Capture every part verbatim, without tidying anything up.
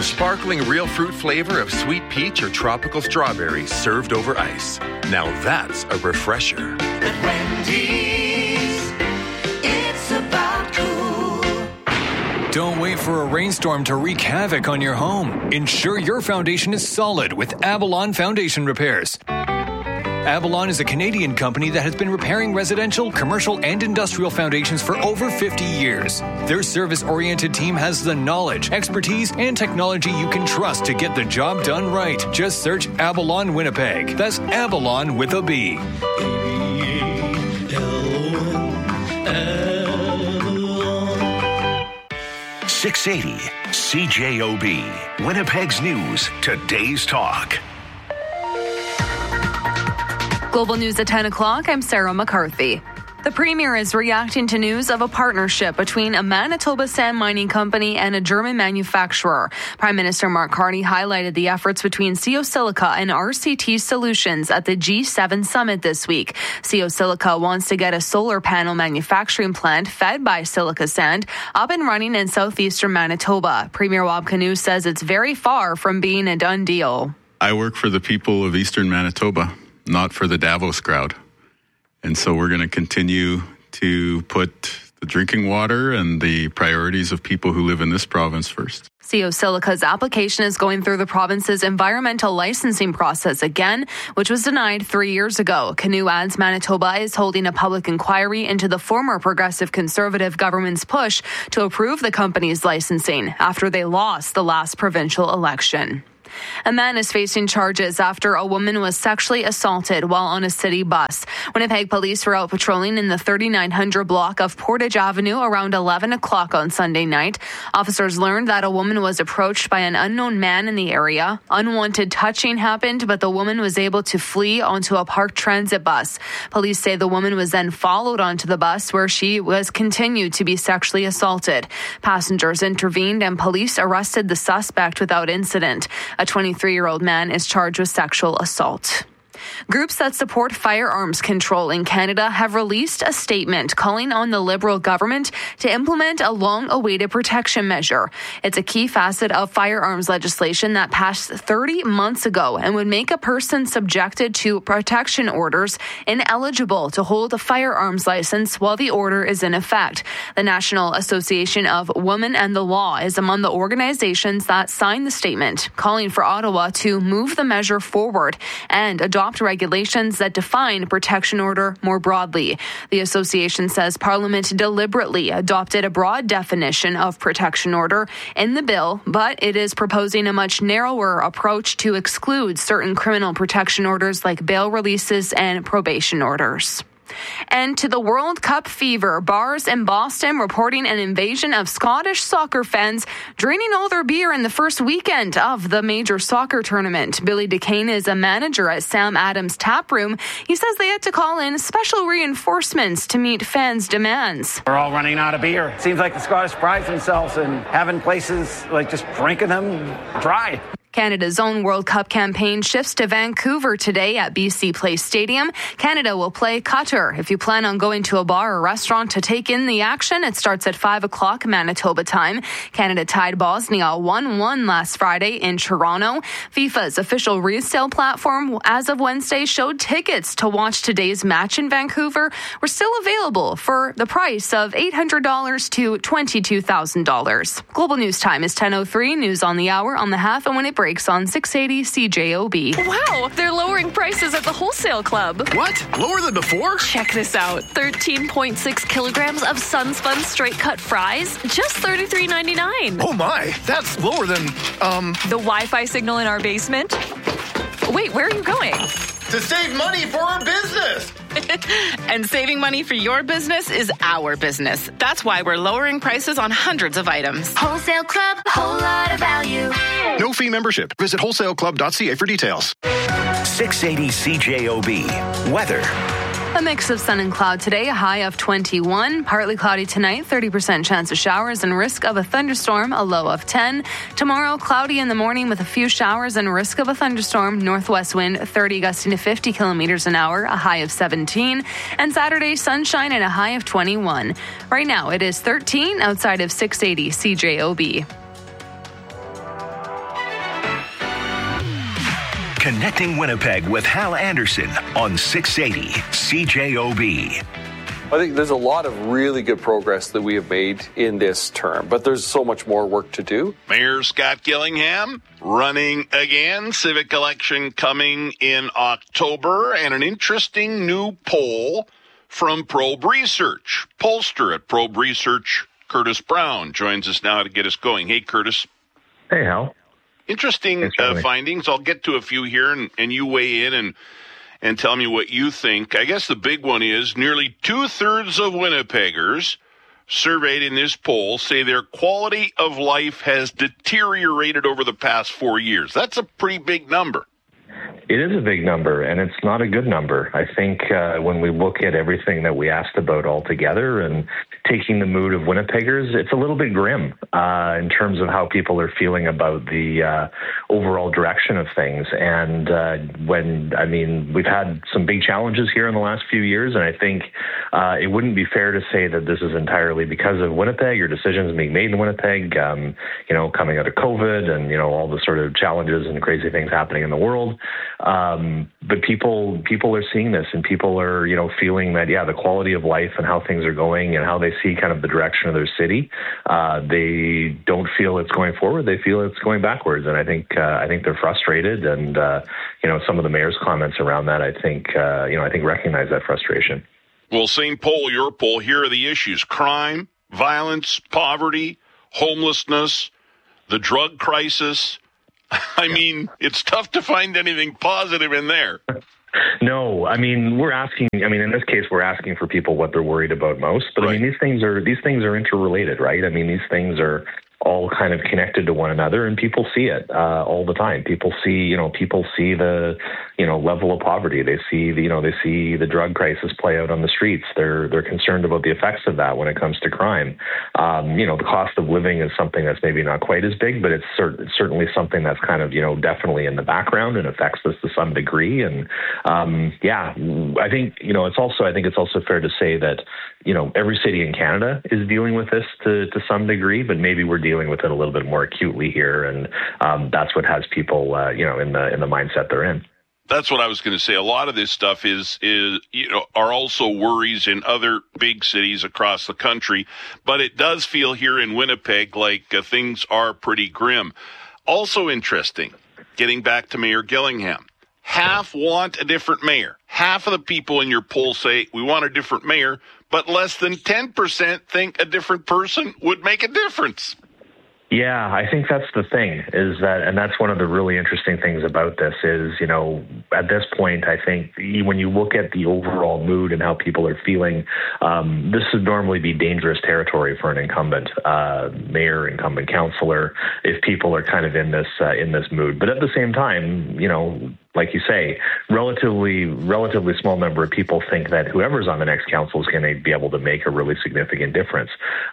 sparkling real fruit flavor of sweet peach or tropical strawberry served over ice. Now that's a refresher. At Wendy's, it's about cool. Don't wait for a rainstorm to wreak havoc on your home. Ensure your foundation is solid with Avalon Foundation Repairs. Avalon is a Canadian company that has been repairing residential, commercial, and industrial foundations for over fifty years. Their service-oriented team has the knowledge, expertise, and technology you can trust to get the job done right. Just search Avalon Winnipeg. That's Avalon with a B. six eighty C J O B, Winnipeg's News, today's talk. Global News at ten o'clock, I'm Sarah McCarthy. The Premier is reacting to news of a partnership between a Manitoba sand mining company and a German manufacturer. Prime Minister Mark Carney highlighted the efforts between C O Silica and R C T Solutions at the G seven summit this week. C O Silica wants to get a solar panel manufacturing plant fed by silica sand up and running in southeastern Manitoba. Premier Wab Kinew says it's very far from being a done deal. I work for the people of eastern Manitoba, not for the Davos crowd. And so we're going to continue to put the drinking water and the priorities of people who live in this province first. C O Silica's application is going through the province's environmental licensing process again, which was denied three years ago. Kinew adds Manitoba is holding a public inquiry into the former Progressive Conservative government's push to approve the company's licensing after they lost the last provincial election. A man is facing charges after a woman was sexually assaulted while on a city bus. Winnipeg police were out patrolling in the thirty-nine hundred block of Portage Avenue around eleven o'clock on Sunday night. Officers learned that a woman was approached by an unknown man in the area. Unwanted touching happened, but the woman was able to flee onto a parked transit bus. Police say the woman was then followed onto the bus where she was continued to be sexually assaulted. Passengers intervened and police arrested the suspect without incident. A twenty-three-year-old man is charged with sexual assault. Groups that support firearms control in Canada have released a statement calling on the Liberal government to implement a long-awaited protection measure. It's a key facet of firearms legislation that passed thirty months ago and would make a person subjected to protection orders ineligible to hold a firearms license while the order is in effect. The National Association of Women and the Law is among the organizations that signed the statement, calling for Ottawa to move the measure forward and adopt regulations that define protection order more broadly. The association says Parliament deliberately adopted a broad definition of protection order in the bill, but it is proposing a much narrower approach to exclude certain criminal protection orders like bail releases and probation orders. And to the World Cup fever, bars in Boston reporting an invasion of Scottish soccer fans draining all their beer in the first weekend of the major soccer tournament. Billy DeCane is a manager at Sam Adams Tap Room. He says they had to call in special reinforcements to meet fans' demands. We're all running out of beer. Seems like the Scottish pride themselves in having places like just drinking them dry. Canada's own World Cup campaign shifts to Vancouver today at B C Place Stadium. Canada will play Qatar. If you plan on going to a bar or restaurant to take in the action, it starts at five o'clock Manitoba time. Canada tied Bosnia one one last Friday in Toronto. FIFA's official resale platform, as of Wednesday, showed tickets to watch today's match in Vancouver were still available for the price of eight hundred dollars to twenty-two thousand dollars. Global News Time is ten oh three. News on the hour, on the half, and when it breaks on six eighty C J O B. Wow, they're lowering prices at the Wholesale Club. What? Lower than before? Check this out. thirteen point six kilograms of Sunspun straight cut fries, just thirty-three ninety-nine. Oh my, that's lower than, um... the Wi-Fi signal in our basement? Wait, where are you going? To save money for our business! And saving money for your business is our business. That's why we're lowering prices on hundreds of items. Wholesale Club, a whole lot of value. No fee membership. Visit wholesale club dot c a for details. six eighty C J O B. Weather. A mix of sun and cloud today, a high of twenty-one. Partly cloudy tonight, thirty percent chance of showers and risk of a thunderstorm, a low of ten. Tomorrow, cloudy in the morning with a few showers and risk of a thunderstorm. Northwest wind thirty gusting to fifty kilometers an hour, a high of seventeen. And Saturday, sunshine and a high of twenty-one. Right now, it is thirteen outside of six eighty C J O B. Connecting Winnipeg with Hal Anderson on six eighty C J O B. I think there's a lot of really good progress that we have made in this term, but there's so much more work to do. Mayor Scott Gillingham running again. Civic election coming in October, and an interesting new poll from Probe Research. Pollster at Probe Research, Curtis Brown, joins us now to get us going. Hey, Curtis. Hey, Hal. Interesting uh, findings. I'll get to a few here, and, and you weigh in and and tell me what you think. I guess the big one is nearly two-thirds of Winnipeggers surveyed in this poll say their quality of life has deteriorated over the past four years. That's a pretty big number. It is a big number, and it's not a good number. I think uh, when we look at everything that we asked about altogether and taking the mood of Winnipeggers, it's a little bit grim uh, in terms of how people are feeling about the uh, overall direction of things. And uh, when, I mean, we've had some big challenges here in the last few years, and I think uh, it wouldn't be fair to say that this is entirely because of Winnipeg or decisions being made in Winnipeg, um, you know, coming out of COVID and, you know, all the sort of challenges and crazy things happening in the world. Um, but people, people are seeing this, and people are, you know, feeling that, yeah, the quality of life and how things are going and how they see kind of the direction of their city, uh, they don't feel it's going forward. They feel it's going backwards. And I think, uh, I think they're frustrated. And, uh, you know, some of the mayor's comments around that, I think, uh, you know, I think recognize that frustration. Well, same poll, your poll, here are the issues: crime, violence, poverty, homelessness, the drug crisis. I mean, it's tough to find anything positive in there. No, I mean, we're asking, I mean, in this case, we're asking for people what they're worried about most. But right. I mean, these things are, these things are interrelated, right? I mean, these things are all kind of connected to one another, and people see it uh, all the time. People see, you know, people see the, you know, level of poverty. They see the, you know, they see the drug crisis play out on the streets. They're they're concerned about the effects of that when it comes to crime. Um, you know, the cost of living is something that's maybe not quite as big, but it's cer- certainly something that's kind of, you know, definitely in the background and affects us to some degree. And um, yeah, I think, you know, it's also, I think it's also fair to say that, you know, every city in Canada is dealing with this to, to some degree, but maybe we're dealing with it a little bit more acutely here, and um, that's what has people, uh, you know, in the in the mindset they're in. That's what I was going to say. A lot of this stuff is is you know are also worries in other big cities across the country, but it does feel here in Winnipeg like uh, things are pretty grim. Also interesting, getting back to Mayor Gillingham. Half want a different mayor. Half of the people in your poll say we want a different mayor, but less than ten percent think a different person would make a difference. Yeah, I think that's the thing is that, and that's one of the really interesting things about this is, you know, at this point, I think when you look at the overall mood and how people are feeling, um, this would normally be dangerous territory for an incumbent uh, mayor, incumbent councillor, if people are kind of in this uh, in this mood. But at the same time, you know, like you say, relatively relatively small number of people think that whoever's on the next council is going to be able to make a really significant difference.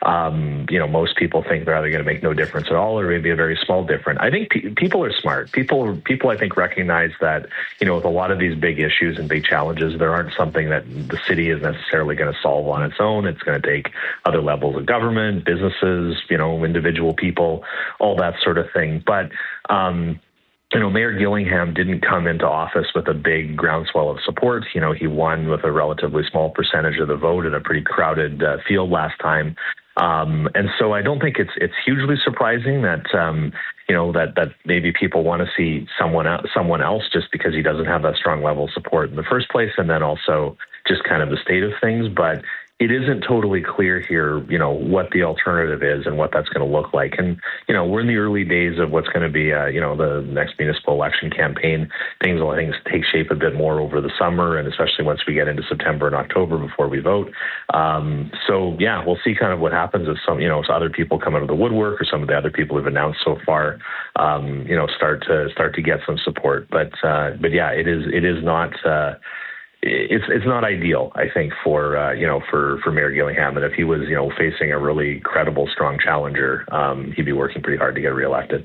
Um, you know, most people think they're either going to make no difference at all or maybe a very small difference. I think pe- people are smart. People, people, I think, recognize that, you know, with a lot of these big issues and big challenges, there aren't something that the city is necessarily going to solve on its own. It's going to take other levels of government, businesses, you know, individual people, all that sort of thing. But, um, you know, Mayor Gillingham didn't come into office with a big groundswell of support. You know, he won with a relatively small percentage of the vote in a pretty crowded uh, field last time. Um, and so I don't think it's it's hugely surprising that, um, you know, that, that maybe people want to see someone else, someone else just because he doesn't have that strong level of support in the first place, and then also just kind of the state of things. But it isn't totally clear here, you know, what the alternative is and what that's going to look like. And, you know, we're in the early days of what's going to be, uh, you know, the next municipal election campaign. Things will, I think, take shape a bit more over the summer, and especially once we get into September and October before we vote. Um, so, yeah, we'll see kind of what happens if some, you know, other people come out of the woodwork or some of the other people who've announced so far, um, you know, start to start to get some support. But, uh, but yeah, it is it is not. Uh, It's it's not ideal, I think, for uh, you know for, for Mayor Gillingham. And if he was you know facing a really credible, strong challenger, um, he'd be working pretty hard to get reelected.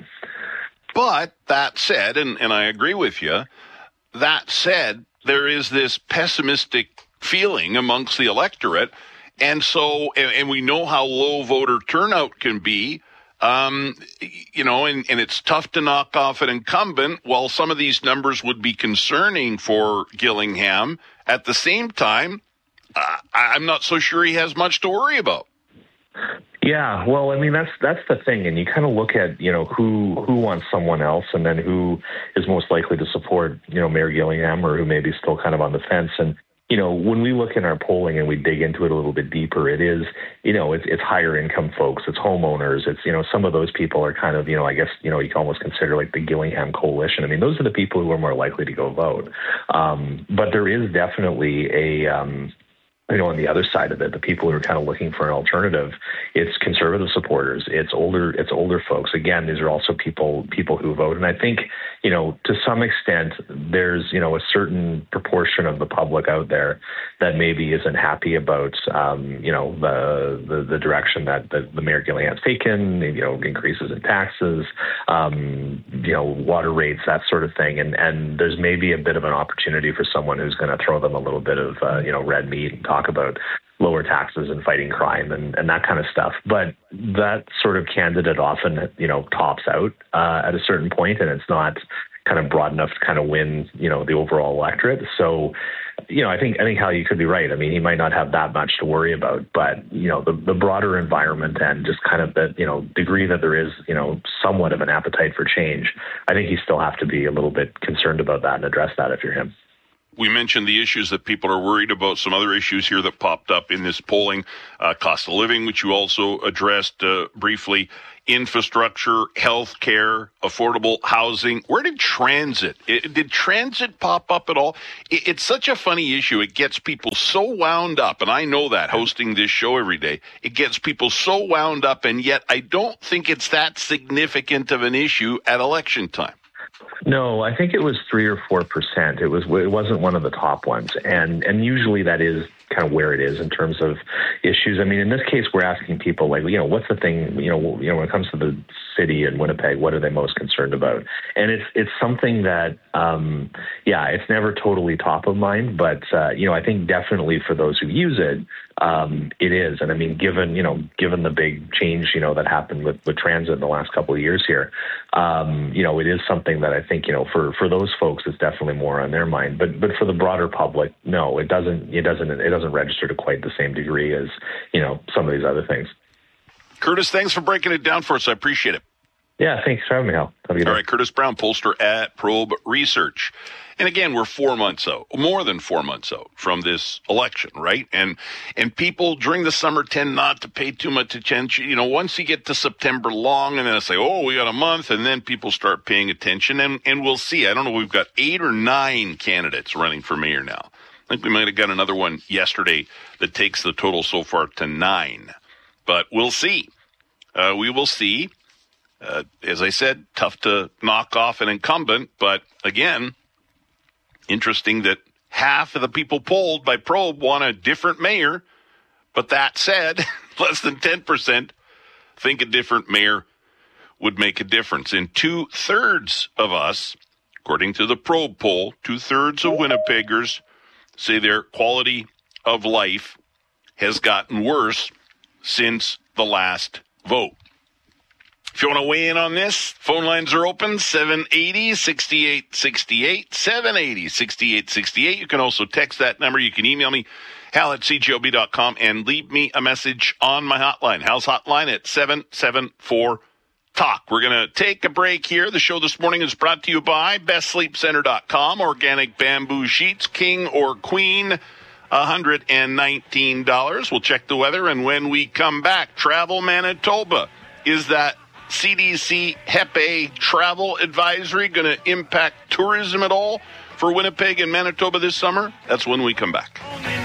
But that said, and, and I agree with you, that said, there is this pessimistic feeling amongst the electorate, and so and, and we know how low voter turnout can be. Um, you know, and, and it's tough to knock off an incumbent. While some of these numbers would be concerning for Gillingham, at the same time, uh, I'm not so sure he has much to worry about. Yeah, well, I mean, that's that's the thing. And you kind of look at, you know, who who wants someone else and then who is most likely to support, you know, Mayor Gillingham or who may be still kind of on the fence. And you know, when we look in our polling and we dig into it a little bit deeper, it is, you know, it's, it's higher income folks, it's homeowners, it's, you know, some of those people are kind of, you know, I guess, you know, you can almost consider like the Gillingham Coalition. I mean, those are the people who are more likely to go vote. Um, but there is definitely a, um, you know, on the other side of it, the people who are kind of looking for an alternative, it's conservative supporters, it's older, it's older folks. Again, these are also people, people who vote. And I think, you know, to some extent, there's, you know, a certain proportion of the public out there that maybe isn't happy about, um, you know, the, the, the direction that the, the Mayor Gillingham's taken, you know, increases in taxes, um, you know, water rates, that sort of thing. And, and there's maybe a bit of an opportunity for someone who's going to throw them a little bit of, uh, you know, red meat and talk about lower taxes and fighting crime and, and that kind of stuff. But that sort of candidate often, you know, tops out uh, at a certain point, and it's not kind of broad enough to kind of win, you know, the overall electorate. So, you know, I think I think Hal, you could be right. I mean, he might not have that much to worry about, but you know, the the broader environment and just kind of the, you know, degree that there is, you know, somewhat of an appetite for change, I think you still have to be a little bit concerned about that and address that if you're him. We mentioned the issues that people are worried about, some other issues here that popped up in this polling, uh, cost of living, which you also addressed uh, briefly, infrastructure, health care, affordable housing. Where did transit? It, did transit pop up at all? It, it's such a funny issue. It gets people so wound up, and I know that hosting this show every day, it gets people so wound up, and yet I don't think it's that significant of an issue at election time. No, I think it was three or four percent. It was it wasn't one of the top ones, and and usually that is kind of where it is in terms of issues. I mean, in this case, we're asking people like, you know, what's the thing, you know, you know, when it comes to the city and Winnipeg, what are they most concerned about? And it's it's something that, um, yeah, it's never totally top of mind, but uh, you know, I think definitely for those who use it, um, it is. And I mean, given you know, given the big change, you know, that happened with, with transit in the last couple of years here, um, you know, it is something that I think, you know, for for those folks, it's definitely more on their mind. But but for the broader public, no, it doesn't. It doesn't. It doesn't register to quite the same degree as, you know, some of these other things. Curtis, thanks for breaking it down for us. I appreciate it. Yeah, thanks for having me, Hal. Have a good All day. right, Curtis Brown, pollster at Probe Research. And again, we're four months out, more than four months out from this election, right? And and people during the summer tend not to pay too much attention. You know, once you get to September long and then it's like, oh, we got a month, and then people start paying attention, and, and we'll see. I don't know, we've got eight or nine candidates running for mayor now. I think we might have got another one yesterday that takes the total so far to nine. But we'll see. Uh, we will see. Uh, as I said, tough to knock off an incumbent, but again, interesting that half of the people polled by Probe want a different mayor, but that said, less than ten percent think a different mayor would make a difference. And two-thirds of us, according to the Probe poll, two-thirds of Winnipeggers say their quality of life has gotten worse since the last vote. If you want to weigh in on this, phone lines are open, seven eighty, sixty-eight sixty-eight, seven eighty, sixty-eight sixty-eight. You can also text that number. You can email me, hal at c j o b dot com, and leave me a message on my hotline. Hal's hotline at seven seven four talk. We're going to take a break here. The show this morning is brought to you by best sleep center dot com, organic bamboo sheets, king or queen, one hundred nineteen dollars. We'll check the weather, and when we come back, Travel Manitoba. Is that C D C Hep A travel advisory going to impact tourism at all for Winnipeg and Manitoba this summer? That's when we come back.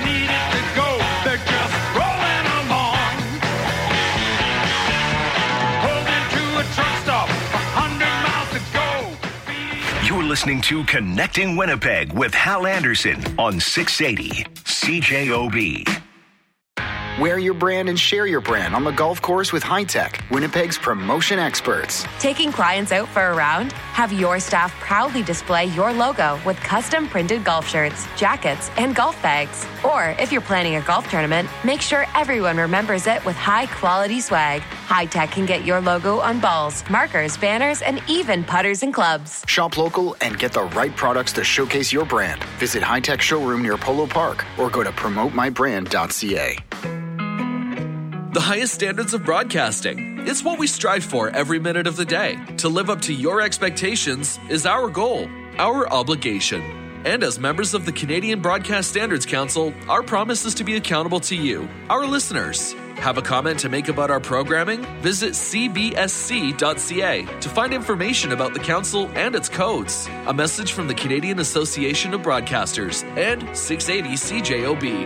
You're listening to Connecting Winnipeg with Hal Anderson on six eighty C J O B. Wear your brand and share your brand on the golf course with Hi-Tech, Winnipeg's promotion experts. Taking clients out for a round? Have your staff proudly display your logo with custom printed golf shirts, jackets, and golf bags. Or if you're planning a golf tournament, make sure everyone remembers it with high-quality swag. Hi-Tech can get your logo on balls, markers, banners, and even putters and clubs. Shop local and get the right products to showcase your brand. Visit Hi-Tech showroom near Polo Park or go to promote my brand dot c a. The highest standards of broadcasting. It's what we strive for every minute of the day. To live up to your expectations is our goal, our obligation. And as members of the Canadian Broadcast Standards Council, our promise is to be accountable to you, our listeners. Have a comment to make about our programming? Visit c b s c dot c a to find information about the council and its codes. A message from the Canadian Association of Broadcasters and six eighty C J O B.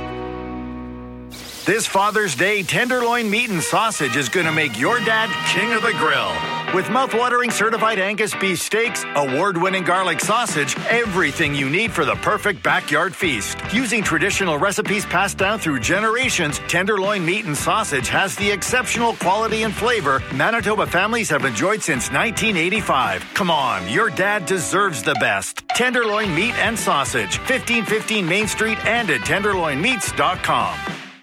This Father's Day, tenderloin meat and sausage is going to make your dad king of the grill. With mouth-watering certified Angus beef steaks, award-winning garlic sausage, everything you need for the perfect backyard feast. Using traditional recipes passed down through generations, tenderloin meat and sausage has the exceptional quality and flavor Manitoba families have enjoyed since nineteen eighty-five. Come on, your dad deserves the best. Tenderloin meat and sausage, fifteen fifteen Main Street and at tenderloin meats dot com.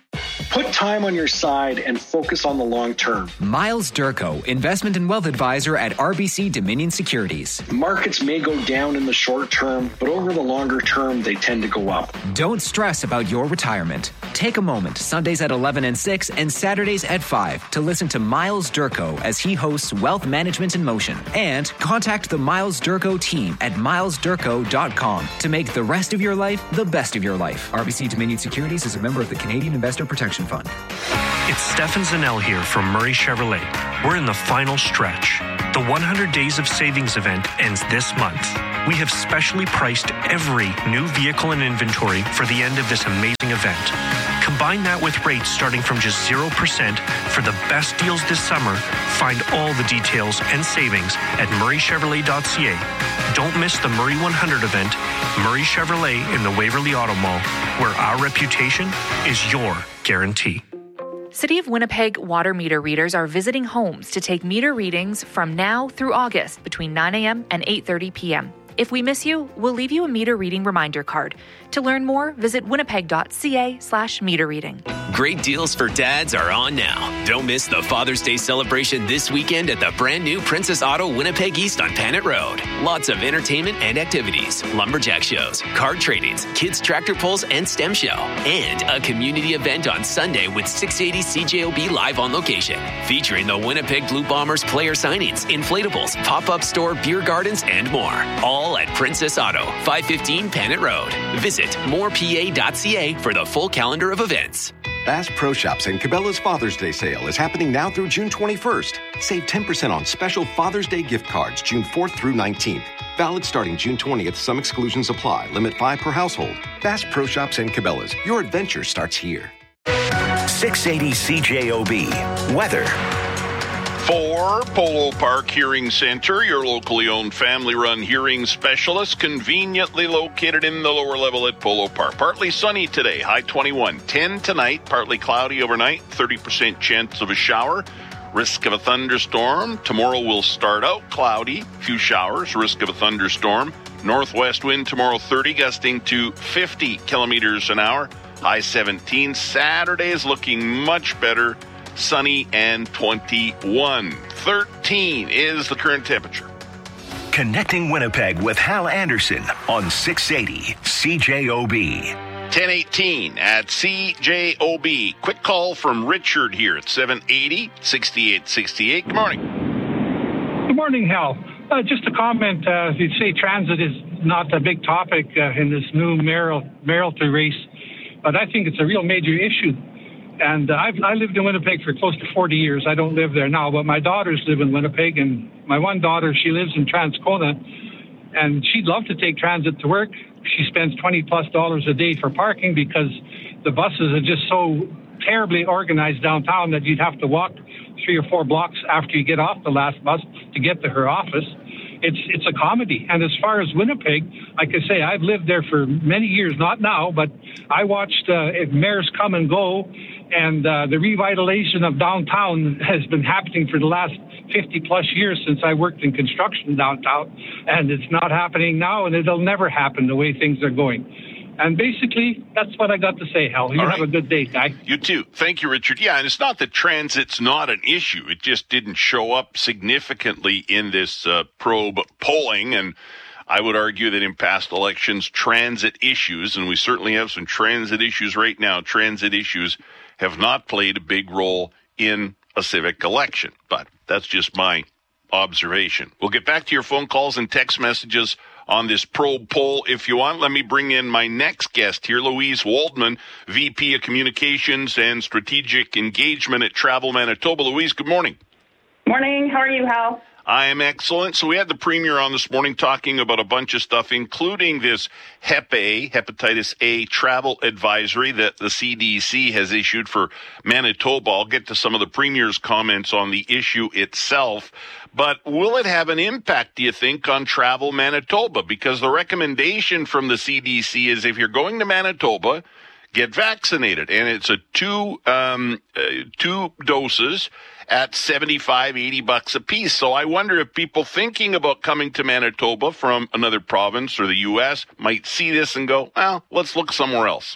Put time on your side and focus on the long term. Miles Durko, investment and wealth advisor at R B C Dominion Securities. Markets may go down in the short term, but over the longer term, they tend to go up. Don't stress about your retirement. Take a moment, Sundays at eleven and six and Saturdays at five, to listen to Miles Durko as he hosts Wealth Management in Motion. And contact the Miles Durko team at miles durko dot com to make the rest of your life the best of your life. R B C Dominion Securities is a member of the Canadian Investor Protection Fund. It's Stefan Zanel here from Murray Chevrolet. We're in the final stretch. The one hundred Days of Savings event ends this month. We have specially priced every new vehicle in inventory for the end of this amazing event. Combine that with rates starting from just zero percent for the best deals this summer. Find all the details and savings at murray chevrolet dot c a. Don't miss the Murray one hundred event, Murray Chevrolet in the Waverly Auto Mall, where our reputation is your guarantee. City of Winnipeg water meter readers are visiting homes to take meter readings from now through August between nine a.m. and eight thirty p.m. If we miss you, we'll leave you a meter reading reminder card. To learn more, visit winnipeg dot c a slash meter reading. Great deals for dads are on now. Don't miss the Father's Day celebration this weekend at the brand new Princess Auto Winnipeg East on Panet Road. Lots of entertainment and activities, lumberjack shows, card tradings, kids tractor pulls and STEM show, and a community event on Sunday with six eighty C J O B live on location, featuring the Winnipeg Blue Bombers player signings, inflatables, pop-up store, beer gardens, and more. All at Princess Auto, five fifteen Panet Road. Visit more p a dot c a for the full calendar of events. Bass Pro Shops and Cabela's Father's Day sale is happening now through June twenty-first. Save ten percent on special Father's Day gift cards June fourth through nineteenth. Valid starting June twentieth. Some exclusions apply. Limit five per household. Bass Pro Shops and Cabela's. Your adventure starts here. six eighty C J O B. Weather. For Polo Park Hearing Center, your locally owned family-run hearing specialist, conveniently located in the lower level at Polo Park. Partly sunny today, high twenty-one. ten tonight, partly cloudy overnight, thirty percent chance of a shower. Risk of a thunderstorm. Tomorrow will start out cloudy, few showers, risk of a thunderstorm. Northwest wind tomorrow thirty, gusting to fifty kilometers an hour, high seventeen. Saturday is looking much better. Sunny and twenty-one. thirteen is the current temperature. Connecting Winnipeg with Hal Anderson on six eighty C J O B. ten eighteen at C J O B. Quick call from Richard here at seven eighty, sixty-eight sixty-eight. Good morning. Good morning, Hal. Uh, just a comment. Uh, you'd say transit is not a big topic uh, in this new mayoral, mayoralty race, but I think it's a real major issue. And uh, I've I lived in Winnipeg for close to forty years. I don't live there now, but my daughters live in Winnipeg, and my one daughter, she lives in Transcona, and she'd love to take transit to work. She spends twenty plus dollars a day for parking because the buses are just so terribly organized downtown that you'd have to walk three or four blocks after you get off the last bus to get to her office. it's it's a comedy. And as far as Winnipeg, like I say, I've lived there for many years, not now, but I watched uh, mayors come and go, and uh, the revitalization of downtown has been happening for the last fifty plus years since I worked in construction downtown, and it's not happening now, and it'll never happen the way things are going. And basically, that's what I got to say, Hal. You All have right. a good day, guy. You too. Thank you, Richard. Yeah, and it's not that transit's not an issue. It just didn't show up significantly in this uh, probe polling. And I would argue that in past elections, transit issues, and we certainly have some transit issues right now, transit issues have not played a big role in a civic election. But that's just my observation. We'll get back to your phone calls and text messages on this probe poll if you want. Let me bring in my next guest here, Louise Waldman, V P of Communications and Strategic Engagement at Travel Manitoba. Louise, good morning. Morning. How are you, Hal? I am excellent. So we had the Premier on this morning talking about a bunch of stuff, including this Hep A, hepatitis A travel advisory that the C D C has issued for Manitoba. I'll get to some of the Premier's comments on the issue itself. But will it have an impact, do you think, on Travel Manitoba? Because the recommendation from the C D C is if you're going to Manitoba, get vaccinated. And it's a two, um, uh, two doses at seventy-five, eighty bucks a piece. So I wonder if people thinking about coming to Manitoba from another province or the U S might see this and go, well, let's look somewhere else.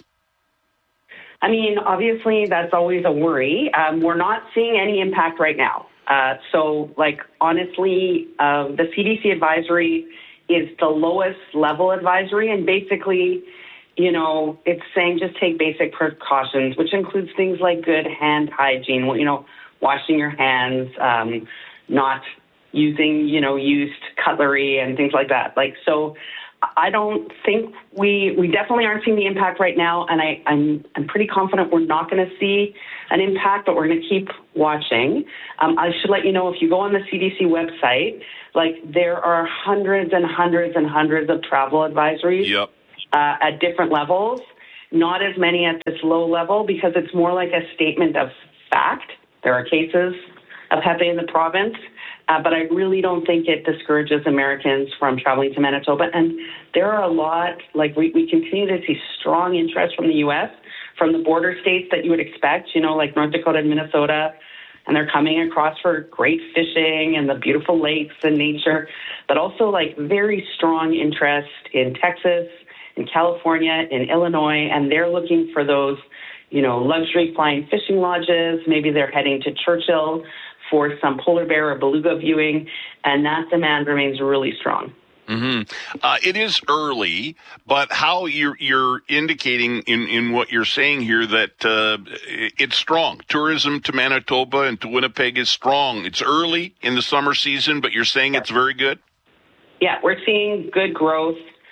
I mean, obviously, that's always a worry. Um, we're not seeing any impact right now. Uh, so, like, honestly, uh, the C D C advisory is the lowest level advisory, and basically, you know, it's saying just take basic precautions, which includes things like good hand hygiene, you know, washing your hands, um, not using, you know, used cutlery and things like that. Like, so I don't think we, we definitely aren't seeing the impact right now. And I, I'm, I'm pretty confident we're not going to see an impact, but we're going to keep watching. Um, I should let you know, if you go on the C D C website, like there are hundreds and hundreds and hundreds of travel advisories yep. uh, at different levels, not as many at this low level, because it's more like a statement of fact. There are cases of Hep A in the province, uh, but I really don't think it discourages Americans from traveling to Manitoba. And there are a lot, like we, we continue to see strong interest from the U S, from the border states that you would expect, you know, like North Dakota and Minnesota, and they're coming across for great fishing and the beautiful lakes and nature, but also like very strong interest in Texas, in California, in Illinois, and they're looking for those, you know, luxury flying fishing lodges. Maybe they're heading to Churchill for some polar bear or beluga viewing, and that demand remains really strong. Mm-hmm. Uh, it is early, but how you're, you're indicating in, in what you're saying here that uh, it's strong. Tourism to Manitoba and to Winnipeg is strong. It's early in the summer season, but you're saying it's very good? Yeah, we're seeing good growth.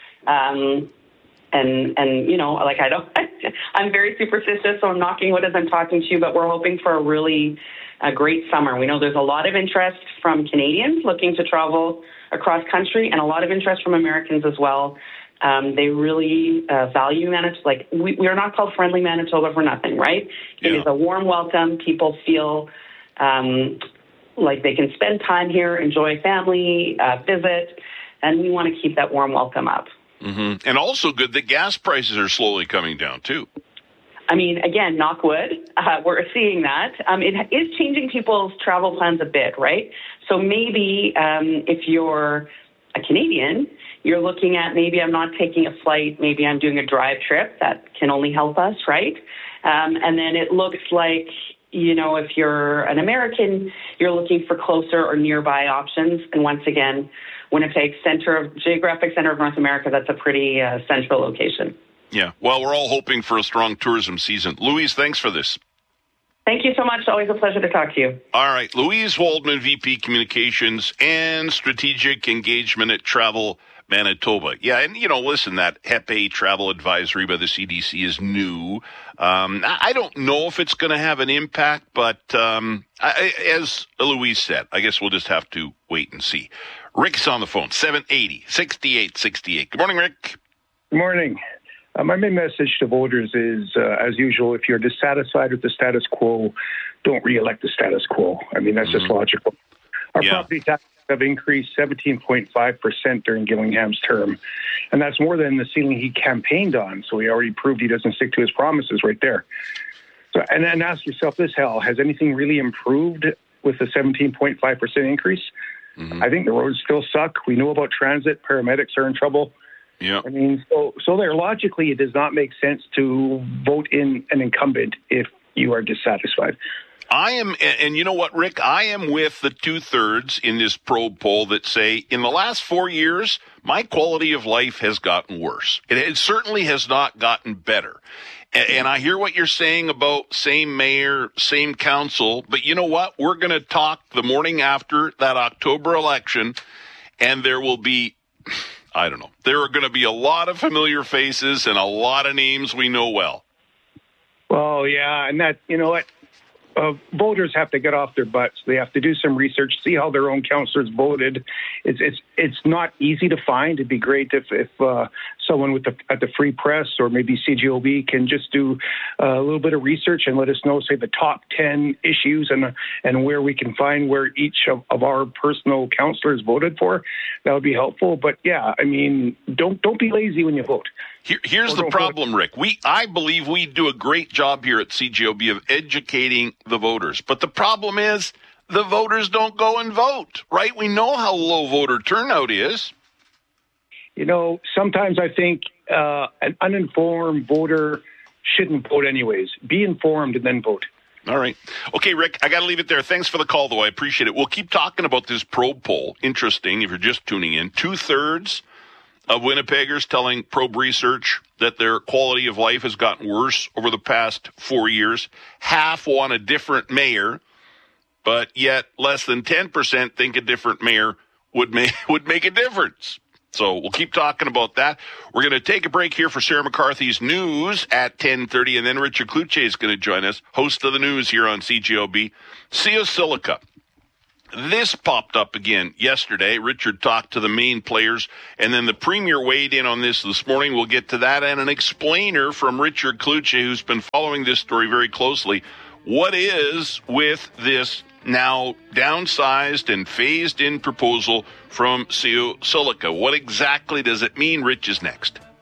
Um, And, and you know, like I don't, I'm very superstitious, so I'm knocking wood as I'm talking to you, but we're hoping for a really a great summer. We know there's a lot of interest from Canadians looking to travel across country, and a lot of interest from Americans as well. Um, they really uh, value Manitoba. Like, we, we are not called Friendly Manitoba for nothing, right? Yeah. It is a warm welcome. People feel um, like they can spend time here, enjoy family, uh, visit, and we want to keep that warm welcome up. Mm-hmm. And also good that gas prices are slowly coming down, too. I mean, again, knock wood, uh, we're seeing that. Um, it is changing people's travel plans a bit, right? So maybe um, if you're a Canadian, you're looking at maybe I'm not taking a flight, maybe I'm doing a drive trip. That can only help us, right? Um, and then it looks like, you know, if you're an American, you're looking for closer or nearby options. And once again, Winnipeg, center of geographic center of North America, that's a pretty uh, central location. Yeah. Well, we're all hoping for a strong tourism season. Louise, thanks for this. Thank you so much. Always a pleasure to talk to you. All right. Louise Waldman, V P Communications and Strategic Engagement at Travel Manitoba. Yeah, and, you know, listen, that Hep A travel advisory by the C D C is new. Um, I don't know if it's going to have an impact, but um, I, as Louise said, I guess we'll just have to wait and see. Rick's on the phone, seven eighty, sixty-eight sixty-eight. Good morning, Rick. Good morning. Uh, my main message to voters is, uh, as usual, if you're dissatisfied with the status quo, don't re-elect the status quo. I mean, that's mm-hmm. just logical. Our Yeah. property taxes have increased seventeen point five percent during Gillingham's term, and that's more than the ceiling he campaigned on. So he already proved he doesn't stick to his promises right there. So, and then ask yourself this, Hal, has anything really improved with the seventeen point five percent increase? Mm-hmm. I think the roads still suck. We know about transit. Paramedics are in trouble. Yeah. I mean, so, so there, logically, it does not make sense to vote in an incumbent if you are dissatisfied. I am, and and you know what, Rick? I am with the two-thirds in this probe poll that say, in the last four years, my quality of life has gotten worse. It, it certainly has not gotten better. And, and I hear what you're saying about same mayor, same council, but you know what? We're going to talk the morning after that October election, and there will be, I don't know, there are going to be a lot of familiar faces and a lot of names we know well. Well, yeah, and that, you know what? Uh, voters have to get off their butts. They have to do some research, see how their own councillors voted. It's it's it's not easy to find. It'd be great if if uh, someone with the at the Free Press or maybe C G O B can just do uh, a little bit of research and let us know, say, the top ten issues and and where we can find where each of, of our personal councillors voted for. That would be helpful. But yeah, I mean, don't don't be lazy when you vote. Here, here's the problem, Rick. We, I believe we do a great job here at C G O B of educating the voters. But the problem is the voters don't go and vote, right? We know how low voter turnout is. You know, sometimes I think uh, an uninformed voter shouldn't vote anyways. Be informed and then vote. All right. Okay, Rick, I got to leave it there. Thanks for the call, though. I appreciate it. We'll keep talking about this probe poll. Interesting, if you're just tuning in. Two-thirds of Winnipeggers telling Probe Research that their quality of life has gotten worse over the past four years. Half want a different mayor, but yet less than ten percent think a different mayor would make, would make a difference. So we'll keep talking about that. We're going to take a break here for Sarah McCarthy's news at ten thirty, and then Richard Cloutier is going to join us, host of the news here on C G O B. Silica. This popped up again yesterday. Richard talked to the main players, and then the Premier weighed in on this this morning. We'll get to that, and an explainer from Richard Cloutier, who's been following this story very closely. What is with this now downsized and phased-in proposal from Silica? What exactly does it mean? Rich is next.